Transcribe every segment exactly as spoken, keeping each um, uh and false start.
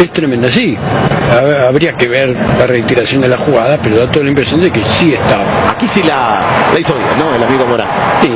Es tremenda, sí. Habría que ver la reiteración de la jugada, pero da toda la impresión de que sí estaba. Aquí sí la, la hizo bien, ¿no? El amigo Morán. Sí.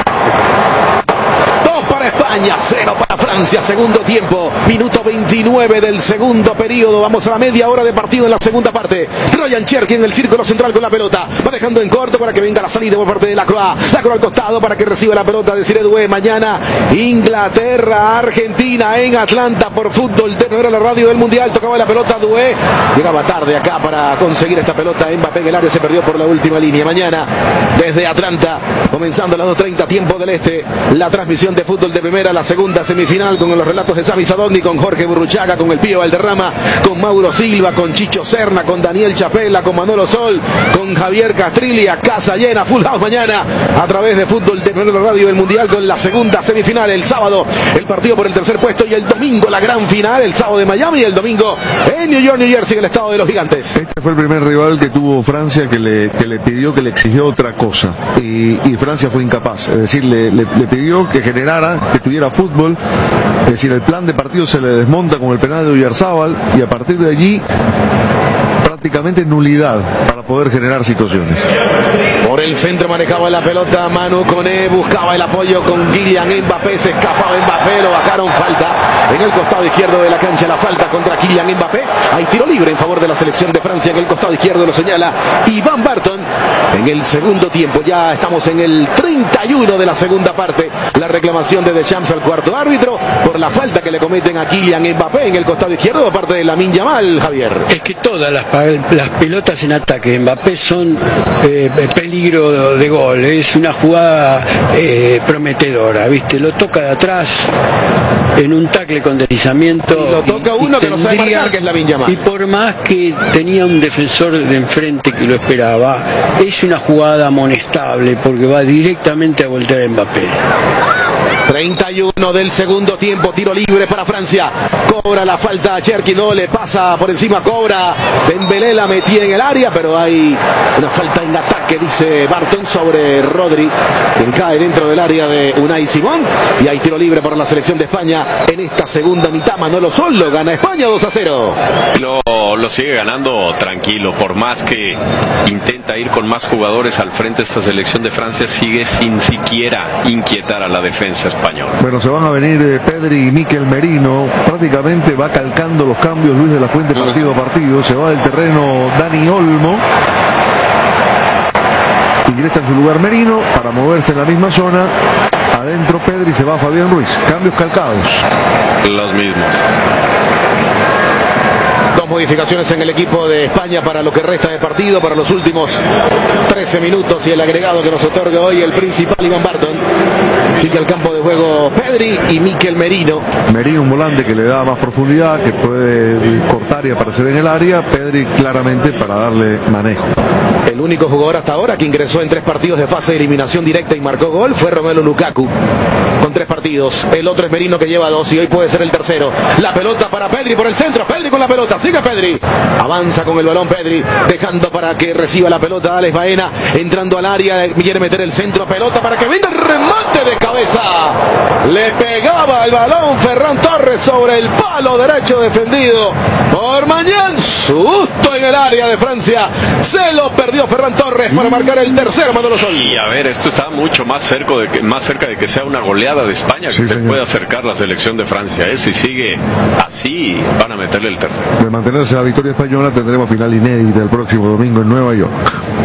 Para España, cero para Francia, segundo tiempo, minuto veintinueve del segundo periodo, vamos a la media hora de partido en la segunda parte. Ryan Cherki en el círculo central con la pelota, va dejando en corto para que venga la salida por parte de Lacroix, Lacroix al costado para que reciba la pelota de Cire Doué. Mañana Inglaterra, Argentina en Atlanta por Fútbol T, no era la radio del Mundial, tocaba la pelota Doué, llegaba tarde acá para conseguir esta pelota, Mbappé en el área se perdió por la última línea. Mañana desde Atlanta, comenzando a las dos treinta tiempo del este, la transmisión de Fútbol de Primera, la segunda semifinal con los relatos de Sami Sadogni, con Jorge Burruchaga, con el Pío Valderrama, con Mauro Silva, con Chicho Serna, con Daniel Chapela, con Manolo Sol, con Javier Castrilli, a casa llena, full house mañana a través de Fútbol de Primera Radio del Mundial con la segunda semifinal. El sábado el partido por el tercer puesto y el domingo la gran final, el sábado de Miami y el domingo en New York, New Jersey, en el estado de los Gigantes. Este fue el primer rival que tuvo Francia que le, que le pidió, que le exigió otra cosa y, y Francia fue incapaz, es decir, le, le, le pidió que generara, que tuviera fútbol, es decir, el plan de partido se le desmonta con el penal de Oyarzábal y a partir de allí prácticamente nulidad para poder generar situaciones. Por el centro manejaba la pelota Manu Koné, buscaba el apoyo con Kylian Mbappé, se escapaba Mbappé, lo bajaron, falta en el costado izquierdo de la cancha, la falta contra Kylian Mbappé. Hay tiro libre en favor de la selección de Francia, en el costado izquierdo lo señala Iván Barton. En el segundo tiempo, ya estamos en el treinta y uno de la segunda parte, la reclamación de Deschamps al cuarto árbitro por la falta que le cometen a Kylian Mbappé en el costado izquierdo, parte de Lamine Yamal, Javier. Es que todas las, las pelotas en ataque de Mbappé son eh, peligro de gol, es una jugada eh, prometedora, ¿viste? Lo toca de atrás en un tackle con deslizamiento. Y lo toca uno que no sabe marcar, que es Lamine Yamal. Y por más que tenía un defensor de enfrente que lo esperaba, es una jugada amonestable porque va directamente a voltear a Mbappé. treinta y uno del segundo tiempo, tiro libre para Francia, cobra la falta a Cherki, no le pasa por encima, cobra Dembélé, la metía en el área, pero hay una falta en ataque, dice Barton, sobre Rodri, quien cae dentro del área de Unai Simón, y hay tiro libre para la selección de España en esta segunda mitad. Manolo Sol, lo gana España dos a cero. Lo, lo sigue ganando tranquilo, por más que intenta ir con más jugadores al frente, esta selección de Francia sigue sin siquiera inquietar a la defensa española. Bueno, se van a venir eh, Pedri y Mikel Merino, prácticamente va calcando los cambios Luis de la Fuente partido a partido, se va del terreno Dani Olmo, ingresa en su lugar Merino para moverse en la misma zona, adentro Pedri, se va Fabián Ruiz, cambios calcados. Los mismos. Dos modificaciones en el equipo de España para lo que resta de partido, para los últimos trece minutos y el agregado que nos otorga hoy el principal Iván Barton. Sigue al campo de juego Pedri y Mikel Merino. Merino un volante que le da más profundidad, que puede cortar y aparecer en el área. Pedri claramente para darle manejo. El único jugador hasta ahora que ingresó en tres partidos de fase de eliminación directa y marcó gol fue Romelu Lukaku, con tres partidos. El otro es Merino, que lleva dos y hoy puede ser el tercero. La pelota para Pedri por el centro, Pedri con la pelota, sigue Pedri, avanza con el balón Pedri, dejando para que reciba la pelota Alex Baena, entrando al área, quiere meter el centro, pelota para que venga el remate de cabeza, le pegaba el balón Ferran Torres sobre el palo derecho defendido por Mañán, susto en el área de Francia, se lo perdió Ferran Torres para marcar el tercero, Manolo Sol. Y a ver, esto está mucho más cerca de que, más cerca de que sea una goleada de España, que sí, se señor. puede acercar la selección de Francia, ¿eh? Si sigue así, van a meterle el tercero. De mantenerse la victoria española tendremos final inédita el próximo domingo en Nueva York.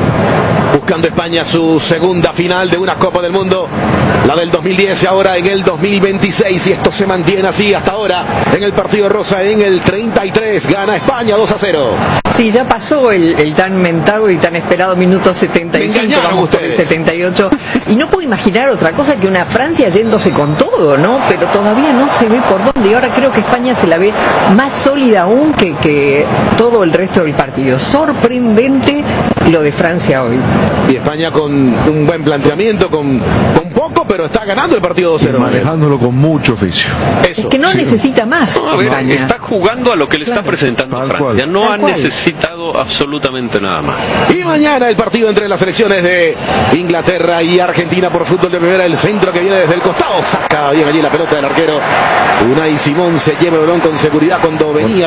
Buscando España su segunda final de una Copa del Mundo, la del dos mil diez y ahora en el dos mil veintiséis, y esto se mantiene así hasta ahora en el partido rosa en el treinta y tres, gana España dos a cero. Sí, ya pasó el, el tan mentado y tan esperado minuto setenta y cinco, vamos por el setenta y ocho, y no puedo imaginar otra cosa que una Francia yéndose con todo, ¿no? Pero todavía no se ve por dónde, y ahora creo que España se la ve más sólida aún que, que todo el resto del partido. Sorprendente lo de Francia hoy. Y España con un buen planteamiento, con, con poco, pero está ganando el partido dos a cero. Manejándolo con mucho oficio. Eso. Es que no sí. necesita más. No, a ver, España. está jugando a lo que le Claro. está presentando Tal Francia. cual. No Tal ha cual. necesitado absolutamente nada más. Y mañana el partido entre las selecciones de Inglaterra y Argentina por Fútbol de Primera, el centro que viene desde el costado, saca bien allí la pelota del arquero Unai Simón, se lleva el balón con seguridad cuando venía